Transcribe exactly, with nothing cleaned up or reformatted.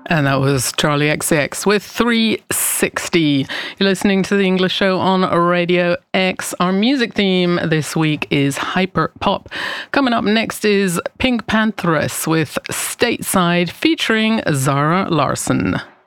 And that was Charlie X C X with three sixty. You're listening to The English Show on Radio X. Our music theme this week is hyper pop. Coming up next is Pink Pantheress with Stateside featuring Zara Larsson.